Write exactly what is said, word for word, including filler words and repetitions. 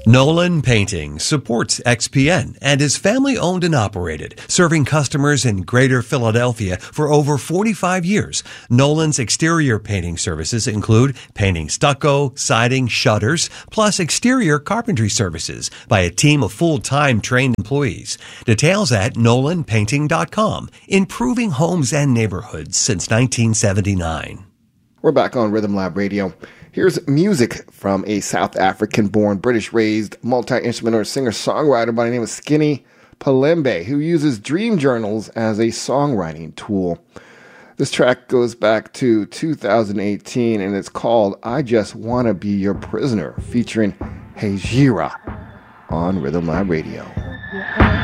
Nolan Painting supports X P N and is family-owned and operated, serving customers in Greater Philadelphia for over forty-five years. Nolan's exterior painting services include painting stucco, siding, shutters, plus exterior carpentry services by a team of full-time trained employees. Details at nolan painting dot com, improving homes and neighborhoods since nineteen seventy-nine. We're back on Rhythm Lab Radio. Here's music from a South African-born, British-raised, multi-instrumentalist singer-songwriter by the name of Skinny Palembe, who uses dream journals as a songwriting tool. This track goes back to two thousand eighteen, and it's called I Just Wanna Be Your Prisoner, featuring Hejira on Rhythm Lab Radio.